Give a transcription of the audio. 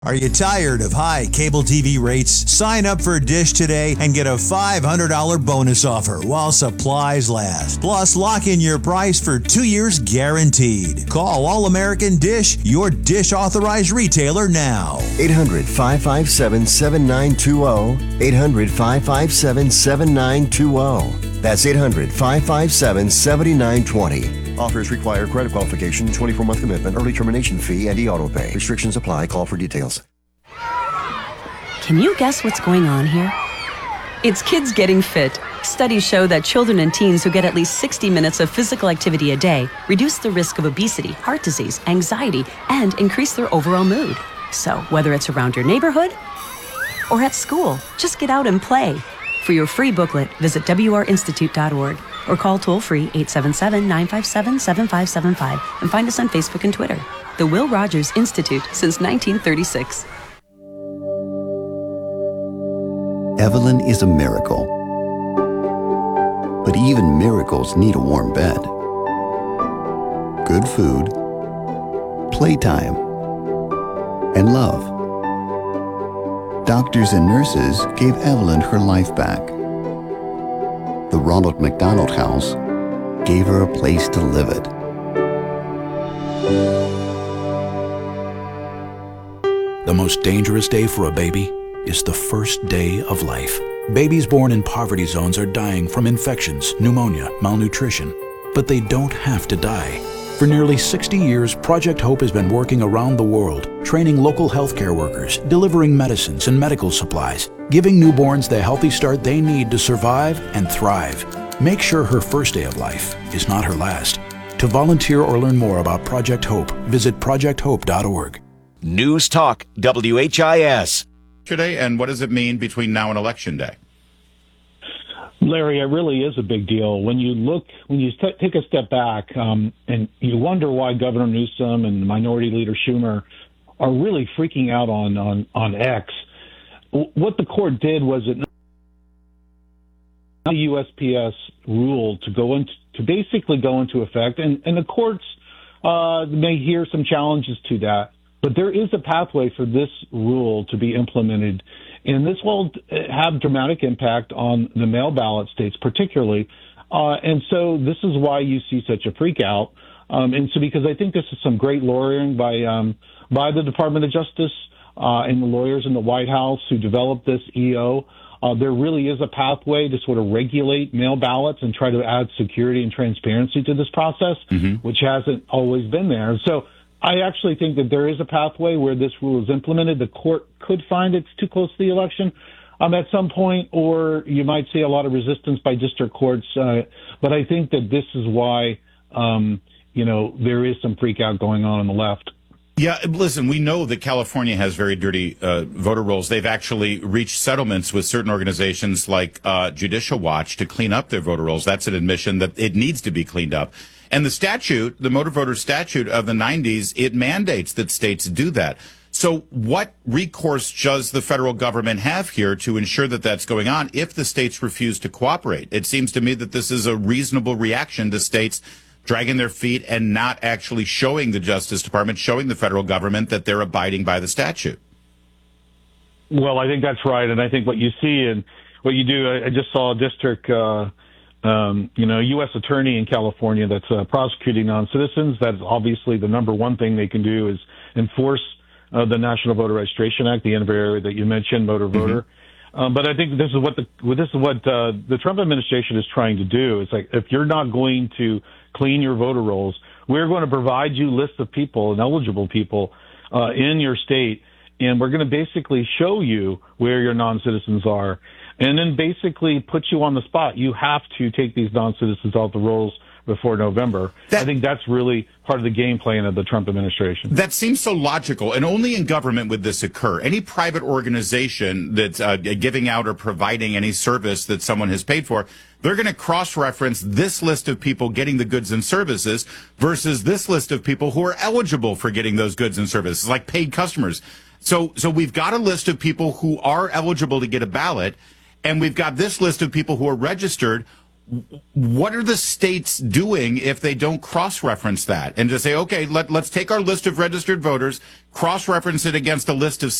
Are you tired of high cable TV rates? Sign up for Dish today and get a $500 bonus offer while supplies last. Plus, lock in your price for 2 years guaranteed. Call All American Dish, your Dish authorized retailer now. 800-557-7920. 800-557-7920. That's 800-557-7920. Offers require credit qualification, 24-month commitment, early termination fee, and e-auto pay. Restrictions apply. Call for details. Can you guess what's going on here? It's kids getting fit. Studies show that children and teens who get at least 60 minutes of physical activity a day reduce the risk of obesity, heart disease, anxiety, and increase their overall mood. So whether it's around your neighborhood or at school, just get out and play. For your free booklet, visit wrinstitute.org or call toll-free 877-957-7575 and find us on Facebook and Twitter. The Will Rogers Institute since 1936. Evelyn is a miracle. But even miracles need a warm bed. Good food, playtime, and love. Doctors and nurses gave Evelyn her life back. The Ronald McDonald House gave her a place to live it. The most dangerous day for a baby is the first day of life. Babies born in poverty zones are dying from infections, pneumonia, malnutrition, but they don't have to die. For nearly 60 years, Project Hope has been working around the world, training local healthcare workers, delivering medicines and medical supplies, giving newborns the healthy start they need to survive and thrive. Make sure her first day of life is not her last. To volunteer or learn more about Project Hope, visit projecthope.org. News Talk, WHIS. Today, and what does it mean between now and Election Day? Larry, it really is a big deal. When you take a step back and you wonder why Governor Newsom and Minority Leader Schumer are really freaking out on X. What the court did was it the USPS rule to basically go into effect, and the courts may hear some challenges to that, but there is a pathway for this rule to be implemented. And this will have dramatic impact on the mail ballot states, particularly. And so this is why you see such a freak out. And so because I think this is some great lawyering by the Department of Justice and the lawyers in the White House who developed this EO. There really is a pathway to sort of regulate mail ballots and try to add security and transparency to this process, which hasn't always been there. So I actually think that there is a pathway where this rule is implemented. The court could find it's too close to the election at some point, or you might see a lot of resistance by district courts. But I think that this is why, there is some freak out going on the left. Yeah, listen, we know that California has very dirty voter rolls. They've actually reached settlements with certain organizations like Judicial Watch to clean up their voter rolls. That's an admission that it needs to be cleaned up. And the statute, the motor voter statute of the 90s, it mandates that states do that. So what recourse does the federal government have here to ensure that that's going on if the states refuse to cooperate? It seems to me that this is a reasonable reaction to states dragging their feet and not actually showing the Justice Department, showing the federal government that they're abiding by the statute. Well, I think that's right. And I think what you see and what you do, I just saw a district, U.S. attorney in California that's prosecuting non-citizens. That's obviously the number one thing they can do is enforce the National Voter Registration Act, the area that you mentioned, motor voter. But I think this is what the Trump administration is trying to do. It's like, if you're not going to clean your voter rolls, we're going to provide you lists of people and eligible people in your state, and we're going to basically show you where your non-citizens are, and then basically put you on the spot. You have to take these non-citizens off the rolls before November. I think that's really part of the game plan of the Trump administration. That seems so logical, and only in government would this occur. Any private organization that's giving out or providing any service that someone has paid for, they're going to cross-reference this list of people getting the goods and services versus this list of people who are eligible for getting those goods and services, like paid customers. So we've got a list of people who are eligible to get a ballot, and we've got this list of people who are registered. what are the states doing if they don't cross-reference that? And to say, okay, let's take our list of registered voters, cross-reference it against a list of